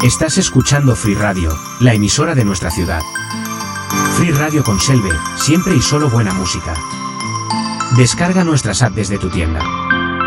Estás escuchando Free Radio, la emisora de nuestra ciudad. Free Radio con Selve, siempre y solo buena música. Descarga nuestras apps desde tu tienda.